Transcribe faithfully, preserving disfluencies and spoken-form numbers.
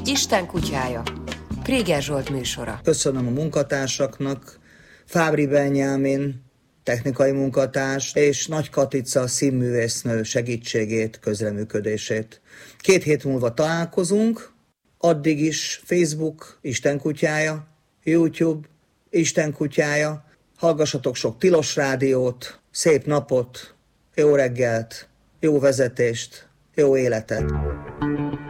Isten kutyája. Préger Zsolt műsora. Köszönöm a munkatársaknak, Fábri Benyámin, technikai munkatárs, és Nagy Katica színművésznő segítségét, közreműködését. Két hét múlva találkozunk, addig is Facebook, Isten kutyája, YouTube, Isten kutyája, hallgassatok sok tilos rádiót, szép napot, jó reggelt, jó vezetést, jó életet!